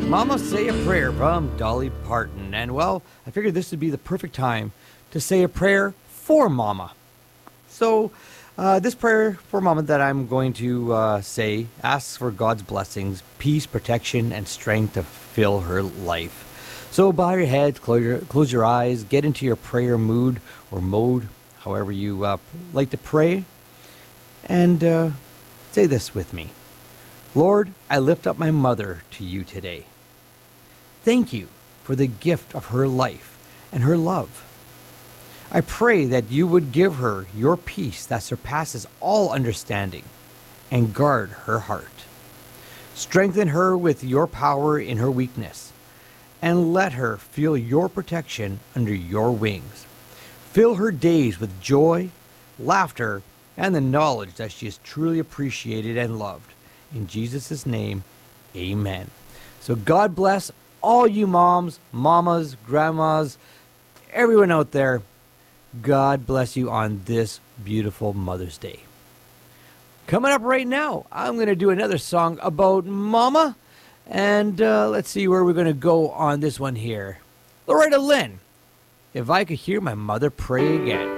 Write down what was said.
Mama Say a Prayer from Dolly Parton. And well, I figured this would be the perfect time to say a prayer for Mama. So, this prayer for Mama that I'm going to say asks for God's blessings, peace, protection, and strength to fill her life. So, bow your head, close your eyes, get into your prayer mood or mode, however you like to pray, and say this with me. Lord, I lift up my mother to you today. Thank you for the gift of her life and her love. I pray that you would give her your peace that surpasses all understanding and guard her heart. Strengthen her with your power in her weakness and let her feel your protection under your wings. Fill her days with joy, laughter, and the knowledge that she is truly appreciated and loved. In Jesus' name, amen. So God bless all you moms, mamas, grandmas, everyone out there. God bless you on this beautiful Mother's Day. Coming up right now, I'm going to do another song about Mama. And let's see where we're going to go on this one here. Loretta Lynn, If I Could Hear My Mother Pray Again.